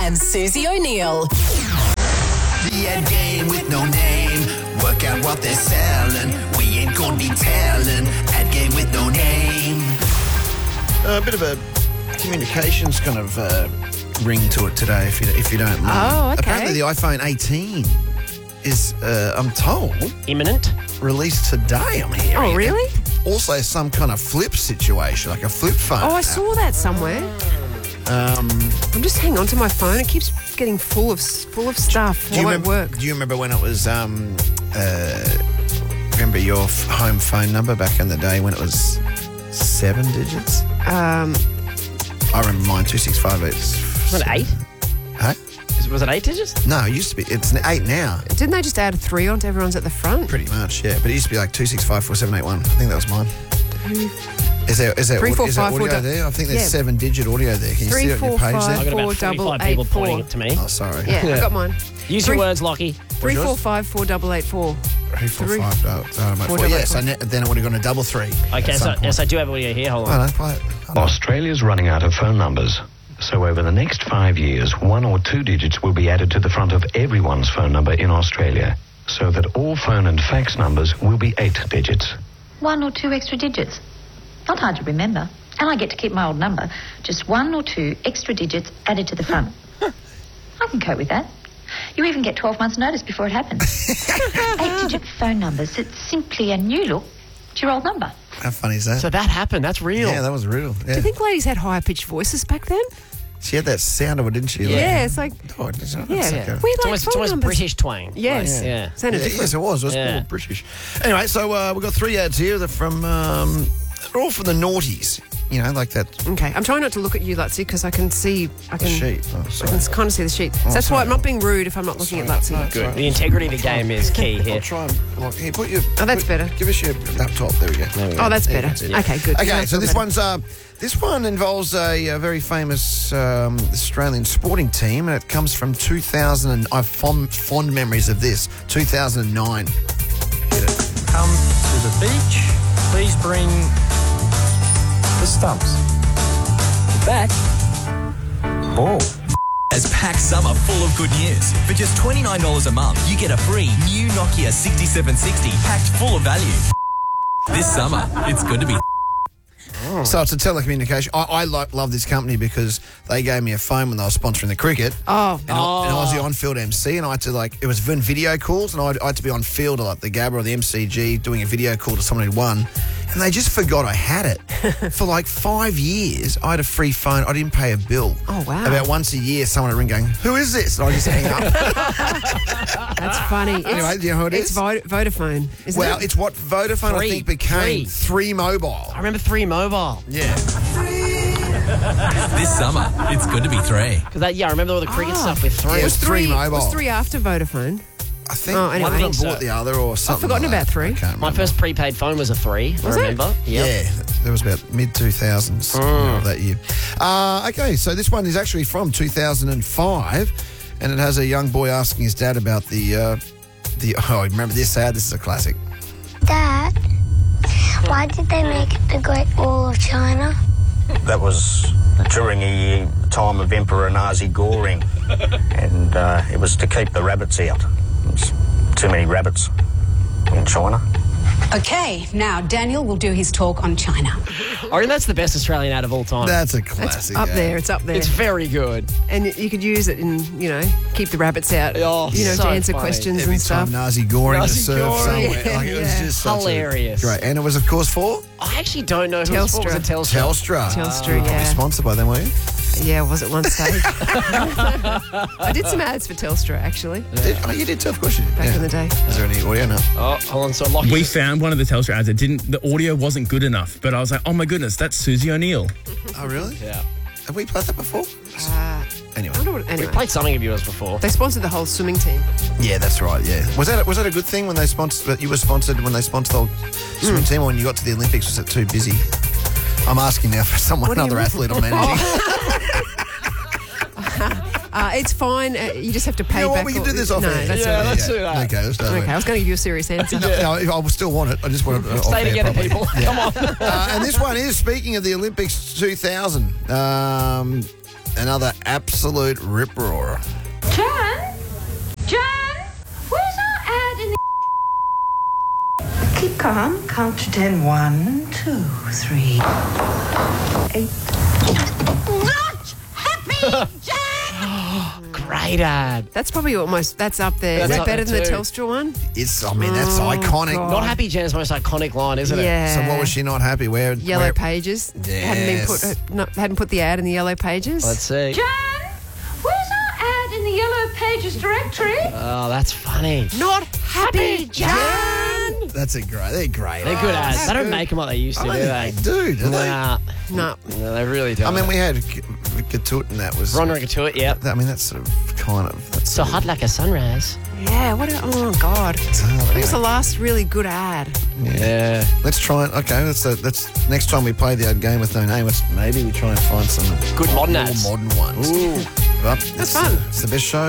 and Susie O'Neill. The ad game with no name. Work out what they're selling. We ain't gonna be telling. Ad game with no name. A bit of a communications kind of ring to it today, if you don't mind. Oh, okay. Apparently the iPhone 18 is, I'm told, imminent. Released today, I'm hearing. Oh, really? Also some kind of flip situation, like a flip phone. Oh, I saw that somewhere. I'm just hanging on to my phone. It keeps getting full of stuff. It won't work. Do you remember when it was, remember your home phone number back in the day when it was 7 digits? I remember mine, 2658. Was it 8? Huh? Was it 8 digits? No, it used to be. It's 8 now. Didn't they just add a 3 onto everyone's at the front? Pretty much, yeah. But it used to be like 2654781. I think that was mine. Is there 3, 4, 5, audio 4, there? I think there's 7-digit audio there. Can you see it on your page there? I've got about 45 people pointing it to me. Oh, sorry. Yeah, I got mine. Use your words, Lockie. 3, 4, 5, 4, 8, 8, 4. 3, 4, 5, 4. Yeah, so then it would have gone a double 3. Okay, so I do have audio here. Hold on. Oh, no, play it. Australia's running out of phone numbers. So over the next 5 years, 1 or 2 digits will be added to the front of everyone's phone number in Australia, so that all phone and fax numbers will be 8 digits. 1 or 2 extra digits. Not hard to remember. And I get to keep my old number. Just 1 or 2 extra digits added to the front. I can cope with that. You even get 12 months' notice before it happens. 8-digit phone numbers. It's simply a new look to your old number. How funny is that? So that happened. That's real. Yeah, that was real. Yeah. Do you think ladies had higher-pitched voices back then? She had that sound of it, didn't she? Yeah, it's like... Oh, it's Yeah, okay. we It's like almost phone numbers. British twang. Yes. Yeah. Sounded different. Yes, it was. It was Yeah. more British. Anyway, so we've got 3 ads here. They're from... they're all from the noughties. You know, like that... Okay, I'm trying not to look at you, Lutzy, because I can see... The sheet. Oh, I sorry. can kind of see the sheet. So that's why I'm not being rude if I'm not looking at Lutzy. Good. The integrity of the game is key here. I'll try and... Look, here, put your... Oh, that's better. Give us your laptop. There we go. Oh, that's better. That's it. Okay, good. Okay, so That's this better. one's... This one involves a very famous Australian sporting team, and it comes from 2000. And I have fond memories of this. 2009. Come to the beach. Please bring the stumps. The bat. Oh. As packed summer full of good news. For just $29 a month, you get a free new Nokia 6760 packed full of value. This summer, it's good to be... So it's a telecommunication. I love this company because they gave me a phone when they were sponsoring the cricket. Oh. And I was the on-field MC, and I had to, it was video calls, and I had to be on field at the Gabba or the MCG doing a video call to someone who won. And they just forgot I had it. For 5 years, I had a free phone. I didn't pay a bill. Oh, wow. About once a year, someone would ring going, "Who is this?" And I just hang up. That's funny. Anyway, do you know who it is? It's Vodafone, isn't it? Well, it's what Vodafone, I think, became 3 Mobile. I remember 3 Mobile. Yeah. This summer, it's good to be 3. Because I remember all the cricket stuff with 3. Yeah, it was 3 Mobile. Was 3 after Vodafone? I think Oh, anyway. one of them So. bought the other or something. I've forgotten like about that. 3. I can't remember. My first prepaid phone was a 3. Was I it? remember. Yep. Yeah, that was about mid-2000s of that year. Okay, so this one is actually from 2005, and it has a young boy asking his dad about the remember this ad? This is a classic. Dad, why did they make the Great Wall of China? That was during a time of Emperor Nazi Goring, and it was to keep the rabbits out. There's too many rabbits in China. Okay, now Daniel will do his talk on China. I reckon that's the best Australian ad of all time. That's a That's classic. up ad. there. It's up there. It's very good. And you could use it in, keep the rabbits out, Oh, to so answer funny. questions Every and stuff. time Nazi Goring to Nazi serve Goring. somewhere. Yeah, It was just such Hilarious. Great. And it was, of course, for I actually don't know who it was. Telstra. Was it Telstra? Telstra. Telstra, Probably yeah. sponsored by them, were you? Yeah, was at one stage. I did some ads for Telstra, actually, You did too, of course you did. back in the day. Is there any audio? No. Oh, hold on. So Lockie. We found one of the Telstra ads that the audio wasn't good enough, but I was like, oh my goodness, that's Susie O'Neill. Oh, really? Yeah. Have we played that before? Anyway. I don't know what, We anyway, played something of yours before. they sponsored the whole swimming team. Yeah, that's right, yeah. Was that a good thing when they sponsored, that you were sponsored when they sponsored the whole swimming team, or when you got to the Olympics, was it too busy? I'm asking now for another athlete I'm managing. It's fine. You just have to pay You know what, back. we can do this off No, air. that's Yeah, all right. let's do that. Okay, let's do Okay, I was going to give you a serious answer. No, I will still want it. I just want it off Stay air together, properly. people. Come on. And this one is, speaking of the Olympics 2000, another absolute rip-roarer. Jan? Where's our ad in the... Keep calm. Count to 10. 1, 2, 3, 8. Not happy, Jan! Great ad. That's probably almost, that's up there. That's Is that up better there than the too. Telstra one? That's iconic. God. Not Happy Jan's most iconic line, isn't it? Yeah. So what was she not happy? Yellow Pages. Yes. Hadn't put the ad in the Yellow Pages. Let's see. Jan, where's our ad in the Yellow Pages directory? Oh, that's funny. Not happy, Jan! They're great. They're good ads. They don't make them like they used to, do they? Do they? Nah. No. No, they really don't. I mean, we had Gatut, and that was... Ron Gatut, yeah. I mean, that's sort of kind of... That's So hot like a sunrise. Yeah, oh, God. What was the last really good ad? Yeah. Let's try it. Okay, let's next time we play the ad game with no name, maybe we try and find some good modern ads. More modern ones. Ooh. But That's fun. It's the best show.